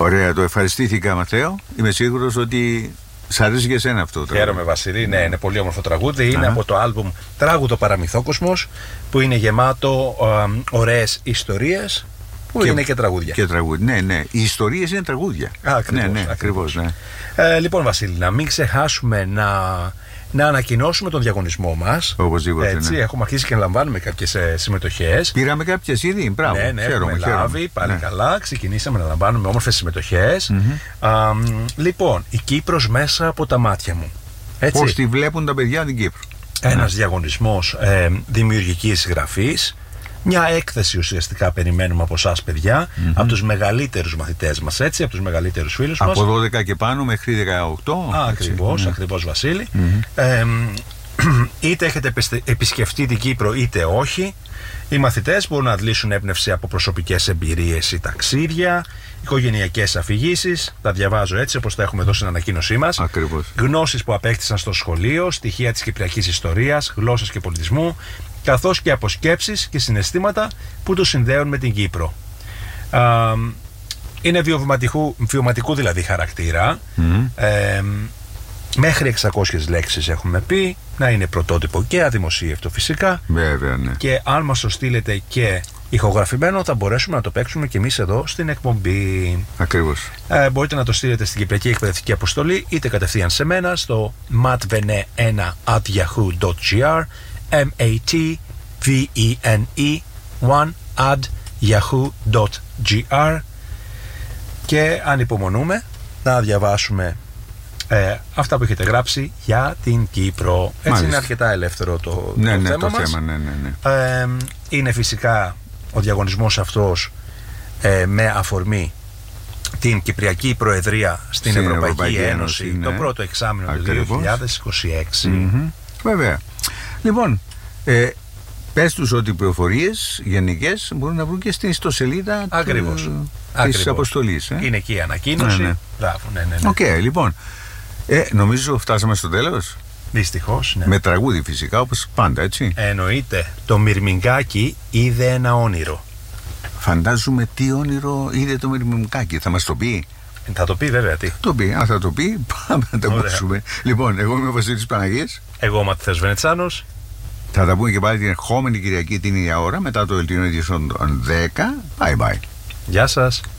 Ωραία, το ευχαριστήθηκα, Μαθαίο. Είμαι σίγουρος ότι σ' αρέσει και εσένα αυτό το τραγούδι. Χαίρομαι, Βασίλη. Ναι, είναι πολύ όμορφο τραγούδι. Είναι από το άλμπουμ Τράγουδο Παραμυθόκοσμος, που είναι γεμάτο ωραίες ιστορίες, που είναι και τραγούδια. Και τραγούδια. Ναι, ναι. Οι ιστορίες είναι τραγούδια. Ακριβώς, ναι, ακριβώς, ναι. Λοιπόν, Βασίλη, να μην ξεχάσουμε να ανακοινώσουμε τον διαγωνισμό μας. Οπωσδήποτε. Έτσι, ναι. Έχουμε αρχίσει και να λαμβάνουμε κάποιες συμμετοχές. Πήραμε κάποιες ήδη, μπράβο. Ναι, έχουμε λάβει πάλι καλά. Ξεκινήσαμε να λαμβάνουμε όμορφες συμμετοχές. Λοιπόν, η Κύπρος μέσα από τα μάτια μου. Έτσι. Πώς τη βλέπουν τα παιδιά την Κύπρο. Ένας διαγωνισμός δημιουργικής γραφής. Μια έκθεση ουσιαστικά περιμένουμε από εσάς, παιδιά, από τους μεγαλύτερους μαθητές μας, έτσι, από τους μεγαλύτερους φίλους μας. Από 12 και πάνω μέχρι 18. Ακριβώς, Βασίλη. Είτε έχετε επισκεφτεί την Κύπρο είτε όχι, οι μαθητές μπορούν να αντλήσουν έμπνευση από προσωπικές εμπειρίες ή ταξίδια, οικογενειακές αφηγήσεις. Τα διαβάζω έτσι όπως τα έχουμε εδώ στην ανακοίνωσή μας. Ακριβώς. Γνώσεις που απέκτησαν στο σχολείο, στοιχεία της κυπριακής ιστορίας, γλώσσας και πολιτισμού, καθώς και αποσκέψεις και συναισθήματα που τους συνδέουν με την Κύπρο. Είναι βιωματικού δηλαδή χαρακτήρα. Μέχρι 600 λέξεις έχουμε πει, να είναι πρωτότυπο και αδημοσίευτο φυσικά. Βέβαια, ναι. Και αν μας το στείλετε και ηχογραφημένο, θα μπορέσουμε να το παίξουμε και εμείς εδώ στην εκπομπή. Ακριβώς. Μπορείτε να το στείλετε στην Κυπριακή Εκπαιδευτική Αποστολή, είτε κατευθείαν σε μένα στο matvene1@yahoo.gr, matvene1@yahoo.gr, και ανυπομονούμε να διαβάσουμε αυτά που έχετε γράψει για την Κύπρο. Έτσι. Μάλιστα. Είναι αρκετά ελεύθερο το θέμα μας. Ναι. Είναι φυσικά ο διαγωνισμός αυτός με αφορμή την Κυπριακή Προεδρία στην Ευρωπαϊκή Ένωση, ναι. Το πρώτο εξάμηνο του 2026. Βέβαια. Λοιπόν, πες τους ότι οι πληροφορίες γενικές μπορούν να βρουν και στην ιστοσελίδα της αποστολής. Είναι εκεί η ανακοίνωση. Ναι. Μπράβο, ναι. Οκ, λοιπόν. Νομίζω φτάσαμε στο τέλος. Δυστυχώς, ναι. Με τραγούδι φυσικά, όπως πάντα, έτσι. Εννοείται. Το Μυρμηγκάκι είδε ένα όνειρο. Φαντάζομαι τι όνειρο είδε το Μυρμηγκάκι. Θα μας το πει. Θα το πει, βέβαια. Τι. Θα το πει. Πάμε να το ακούσουμε. Λοιπόν, εγώ είμαι ο Βασίλης Παναγίας. Εγώ ο Μαθαίος Βενετσάνος. Θα τα πούμε και πάλι την ερχόμενη Κυριακή την ίδια ώρα, μετά το Δελτίο Ειδήσεων των 10. Bye bye. Γεια σας.